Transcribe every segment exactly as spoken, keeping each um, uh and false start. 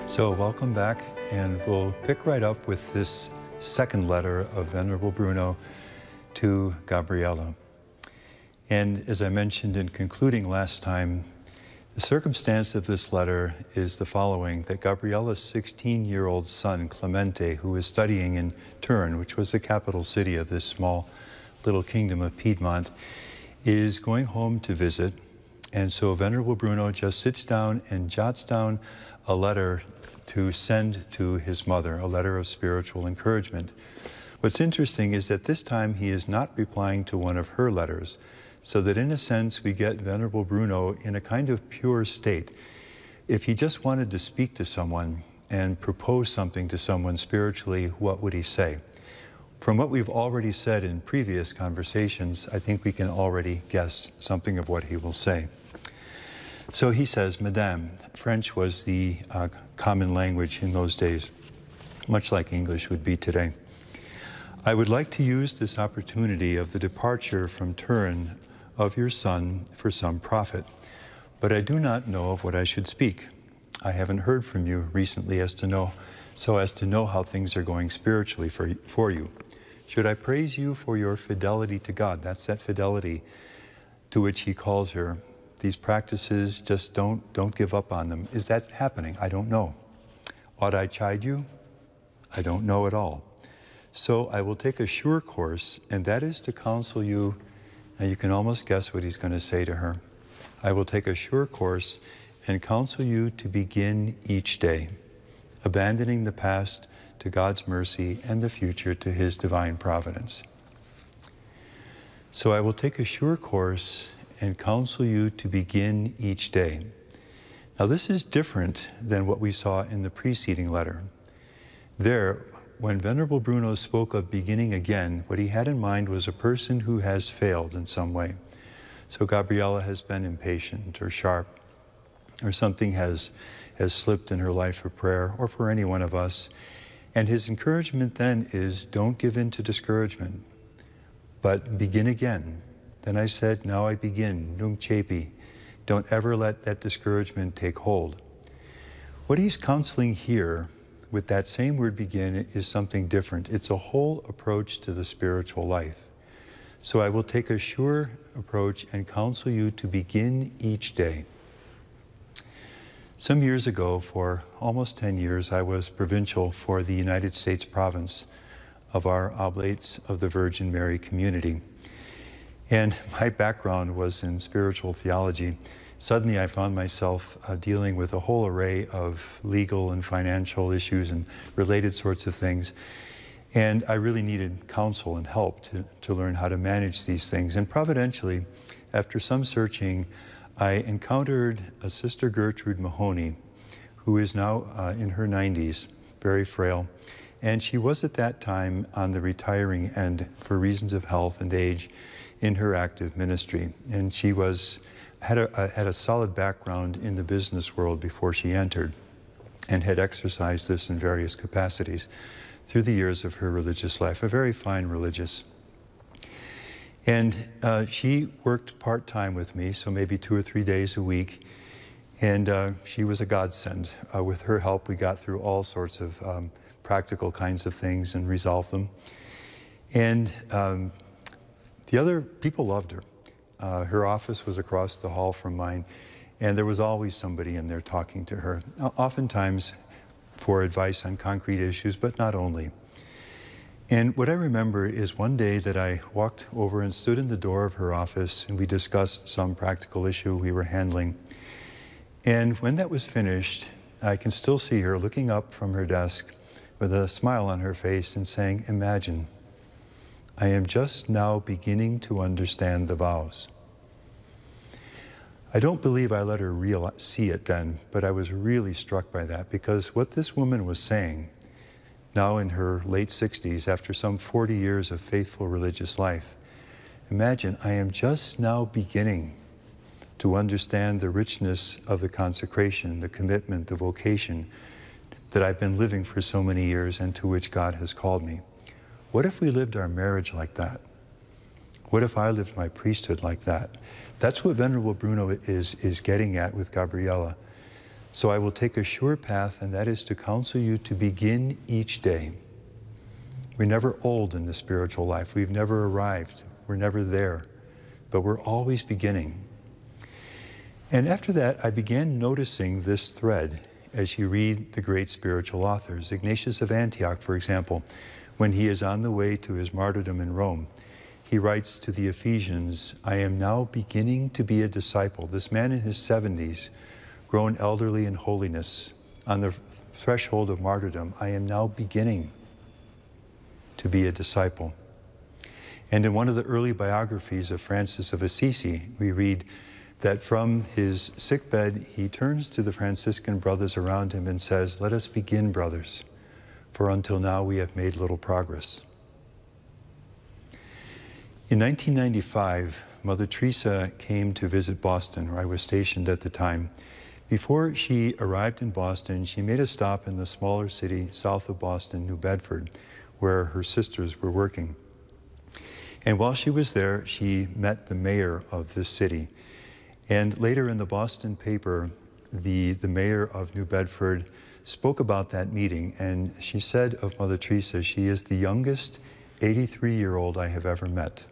So welcome back, and we'll pick right up with this second letter of Venerable Bruno to Gabriella. And as I mentioned in concluding last time, the circumstance of this letter is the following, that Gabriella's sixteen-year-old son, Clemente, who is studying in Turin, which was the capital city of this small little kingdom of Piedmont, is going home to visit. And so Venerable Bruno just sits down and jots down a letter to send to his mother, a letter of spiritual encouragement. What's interesting is that this time he is not replying to one of her letters, so that in a sense we get Venerable Bruno in a kind of pure state. If he just wanted to speak to someone and propose something to someone spiritually, what would he say? From what we've already said in previous conversations, I think we can already guess something of what he will say. So he says, Madame, French was the uh, common language in those days, much like English would be today. I would like to use this opportunity of the departure from Turin of your son for some profit, but I do not know of what I should speak. I haven't heard from you recently as to know, so as to know how things are going spiritually for, for you. Should I praise you for your fidelity to God? That's that fidelity to which he calls her. These practices, just don't, don't give up on them. Is that happening? I don't know. Ought I chide you? I don't know at all. So I will take a sure course, and that is to counsel you, and you can almost guess what he's going to say to her. I will take a sure course and counsel you to begin each day, abandoning the past to God's mercy and the future to his divine providence. So I will take a sure course and counsel you to begin each day. Now this is different than what we saw in the preceding letter. There, when Venerable Bruno spoke of beginning again, what he had in mind was a person who has failed in some way. So Gabriella has been impatient or sharp, or something has, has slipped in her life of prayer, or for any one of us. And his encouragement then is, don't give in to discouragement, but begin again. Then I said, now I begin, nunc cepi. Don't ever let that discouragement take hold. What he's counseling here with that same word begin is something different. It's a whole approach to the spiritual life. So I will take a sure approach and counsel you to begin each day. Some years ago, for almost ten years, I was provincial for the United States province of our Oblates of the Virgin Mary community. And my background was in spiritual theology. Suddenly I found myself uh, dealing with a whole array of legal and financial issues and related sorts of things. And I really needed counsel and help to, to learn how to manage these things. And providentially, after some searching, I encountered a Sister Gertrude Mahoney, who is now uh, in her nineties, very frail. And she was at that time on the retiring end for reasons of health and age in her active ministry. And she was had a, had a solid background in the business world before she entered, and had exercised this in various capacities through the years of her religious life, a very fine religious. And uh, she worked part-time with me, so maybe two or three days a week, and uh, she was a godsend. Uh, with her help, we got through all sorts of um, practical kinds of things and resolved them. And um, the other people loved her. Uh, her office was across the hall from mine, and there was always somebody in there talking to her, oftentimes for advice on concrete issues, but not only. And what I remember is one day that I walked over and stood in the door of her office, and we discussed some practical issue we were handling. And when that was finished, I can still see her looking up from her desk with a smile on her face and saying, imagine, I am just now beginning to understand the vows. I don't believe I let her realize, see it then, but I was really struck by that, because what this woman was saying, now in her late sixties, after some forty years of faithful religious life, imagine, I am just now beginning to understand the richness of the consecration, the commitment, the vocation that I've been living for so many years and to which God has called me. What if we lived our marriage like that? What if I lived my priesthood like that? That's what Venerable Bruno is, is getting at with Gabriella. So I will take a sure path, and that is to counsel you to begin each day. We're never old in the spiritual life. We've never arrived. We're never there. But we're always beginning. And after that, I began noticing this thread as you read the great spiritual authors. Ignatius of Antioch, for example, when he is on the way to his martyrdom in Rome, he writes to the Ephesians, I am now beginning to be a disciple. This man in his seventies, grown elderly in holiness, on the threshold of martyrdom, I am now beginning to be a disciple. And in one of the early biographies of Francis of Assisi, we read that from his sickbed, he turns to the Franciscan brothers around him and says, let us begin, brothers, for until now we have made little progress. In nineteen ninety-five, Mother Teresa came to visit Boston, where I was stationed at the time. Before she arrived in Boston, she made a stop in the smaller city south of Boston, New Bedford, where her sisters were working. And while she was there, she met the mayor of this city. And later in the Boston paper, the, the mayor of New Bedford spoke about that meeting, and she said of Mother Teresa, she is the youngest eighty-three-year-old I have ever met.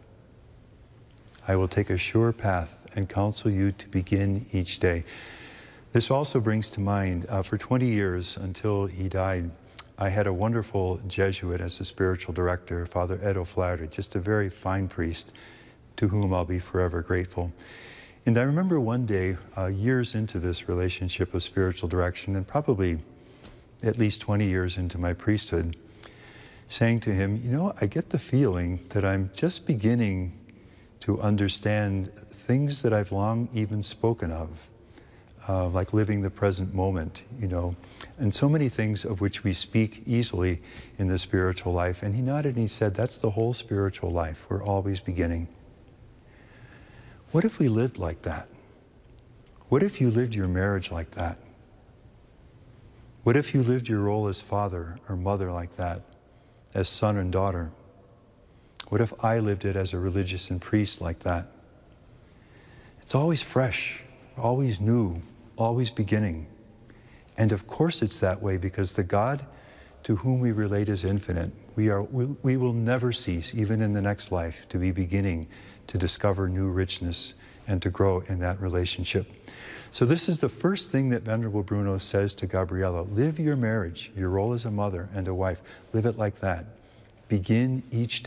I will take a sure path and counsel you to begin each day. This also brings to mind, uh, for twenty years until he died, I had a wonderful Jesuit as a spiritual director, Father Ed O'Flaherty, just a very fine priest to whom I'll be forever grateful. And I remember one day, uh, years into this relationship of spiritual direction, and probably at least twenty years into my priesthood, saying to him, you know, I get the feeling that I'm just beginning to understand things that I've long even spoken of, uh, like living the present moment, you know, and so many things of which we speak easily in the spiritual life. And he nodded and he said, that's the whole spiritual life. We're always beginning. What if we lived like that? What if you lived your marriage like that? What if you lived your role as father or mother like that, as son and daughter? What if I lived it as a religious and priest like that? It's always fresh, always new, always beginning. And of course it's that way because the God to whom we relate is infinite. We, are, we, we will never cease, even in the next life, to be beginning to discover new richness and to grow in that relationship. So this is the first thing that Venerable Bruno says to Gabriela. Live your marriage, your role as a mother and a wife. Live it like that. Begin each day.